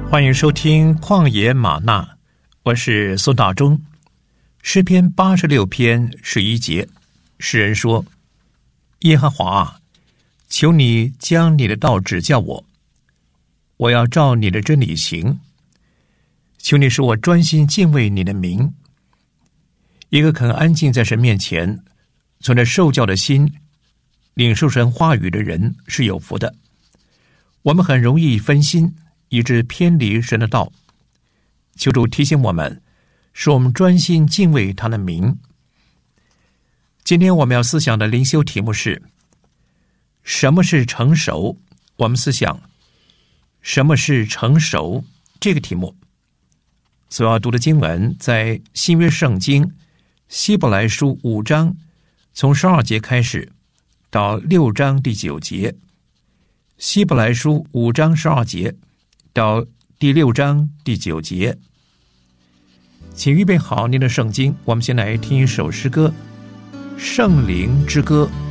欢迎收听旷野吗哪，我是苏大忠。诗篇86篇11节，诗人说：耶和华，求你将你的道指教我，我要照你的真理行。求你使我专心敬畏你的名。一个肯安静在神面前，存着受教的心，领受神话语的人是有福的。我们很容易分心，以致偏离神的道。求主提醒我们，使我们专心敬畏他的名。今天我们要思想的灵修题目是：什么是成熟？我们思想什么是成熟这个题目。所要读的经文在新约圣经希伯来书5章，从12节开始到6章第9节。希伯来书5章12节到第6章第9节。请预备好您的圣经，我们先来听一首诗歌《圣灵之歌》。